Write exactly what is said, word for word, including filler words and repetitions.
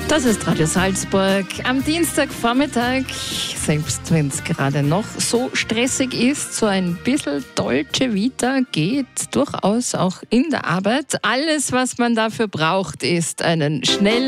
Das ist Radio Salzburg am Dienstagvormittag, selbst wenn es gerade noch so stressig ist, so ein bisschen Dolce Vita geht durchaus auch in der Arbeit. Alles, was man dafür braucht, ist einen schnellen